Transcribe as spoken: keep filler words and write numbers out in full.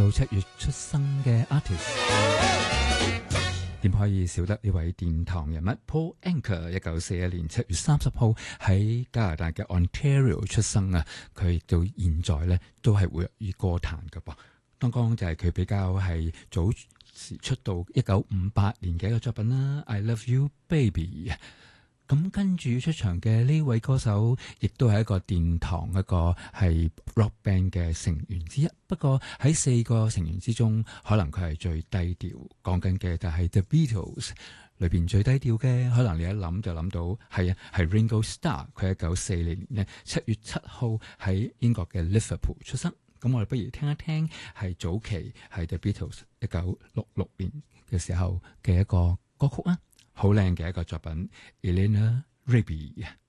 到七月出生嘅 artist， 點可以少得呢位殿堂人物 Paul Anka？ 一九四一年七月三十號喺加拿大嘅 Ontario 出生啊！佢亦到現在咧都係活躍於歌壇㗎噃。剛剛就係佢比較係早時出道一九五八年嘅一個作品啦， I Love You Baby。咁跟住出場嘅呢位歌手，亦都係一個殿堂一個係 rock band 嘅成員之一。不過喺四個成員之中，可能佢係最低調。講緊嘅就係 The Beatles 裏邊最低調嘅，可能你一諗就諗到係啊，係 Ringo Starr。佢一九四零年七月七號喺英國嘅 Liverpool 出生。咁我哋不如聽一聽係早期係 The Beatles 一九六六年嘅時候嘅一個歌曲啊！好靚嘅一個作品 Eleanor Rigby。